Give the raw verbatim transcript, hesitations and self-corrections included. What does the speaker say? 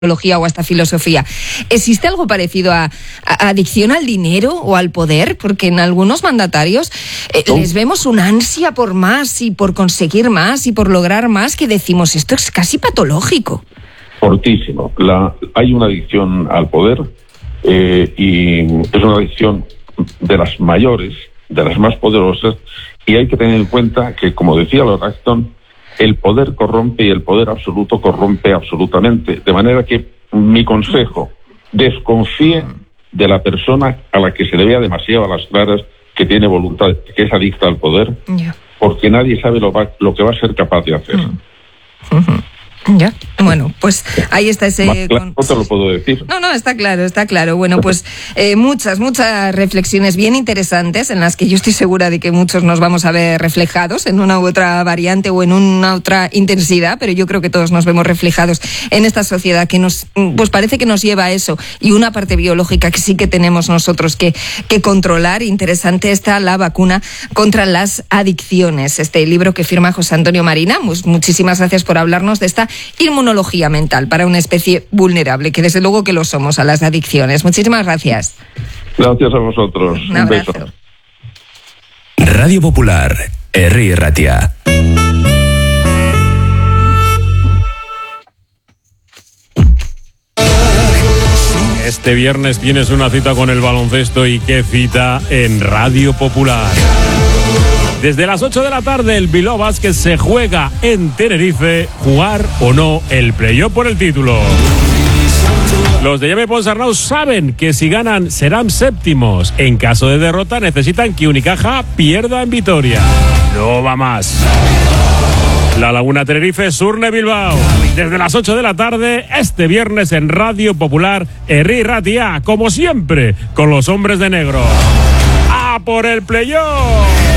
o hasta filosofía. ¿Existe algo parecido a, a adicción al dinero o al poder? Porque en algunos mandatarios eh, oh. les vemos una ansia por más y por conseguir más y por lograr más que decimos, esto es casi patológico. Fortísimo. La, hay una adicción al poder eh, y es una adicción de las mayores, de las más poderosas, y hay que tener en cuenta que, como decía Lord Acton, el poder corrompe y el poder absoluto corrompe absolutamente. De manera que mi consejo, desconfíe de la persona a la que se le vea demasiado a las claras que tiene voluntad, que es adicta al poder, yeah. porque nadie sabe lo, va, lo que va a ser capaz de hacer. Mm. Uh-huh. Ya, bueno, pues ahí está ese... Más claro, no te lo puedo decir. No, no, está claro, está claro. Bueno, pues eh, muchas, muchas reflexiones bien interesantes en las que yo estoy segura de que muchos nos vamos a ver reflejados en una u otra variante o en una otra intensidad, pero yo creo que todos nos vemos reflejados en esta sociedad que nos, pues parece que nos lleva a eso, y una parte biológica que sí que tenemos nosotros que, que controlar. Interesante está La vacuna contra las adicciones, este libro que firma José Antonio Marina. Pues muchísimas gracias por hablarnos de esta inmunología mental para una especie vulnerable, que desde luego que lo somos, a las adicciones. Muchísimas gracias. Gracias a vosotros. Un abrazo. Un beso. Radio Popular, Herri Ratia. Este viernes tienes una cita con el baloncesto, y qué cita en Radio Popular. Desde las ocho de la tarde el Bilbao Basket se juega en Tenerife, jugar o no el playoff por el título. Los de Jaime Ponsarnau saben que si ganan serán séptimos. En caso de derrota necesitan que Unicaja pierda en Vitoria. No va más. La Laguna Tenerife, Surne Bilbao. Desde las ocho de la tarde, este viernes en Radio Popular, Herri Ratia, como siempre, con los hombres de negro. ¡A por el playoff!